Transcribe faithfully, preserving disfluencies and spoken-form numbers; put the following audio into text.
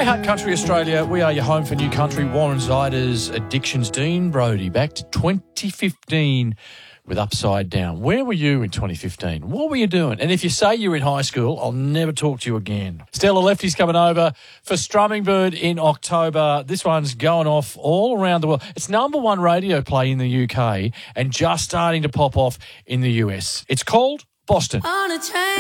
Hi, Hut Country Australia. We are your home for new country. Warren Zyder's Addictions. Dean Brody, back to twenty fifteen with Upside Down. Where were you in twenty fifteen? What were you doing? And if you say you're in high school, I'll never talk to you again. Stella Lefty's coming over for Strumming Bird in October. This one's going off all around the world. It's number one radio play in the U K and just starting to pop off in the U S. It's called Boston. On a train.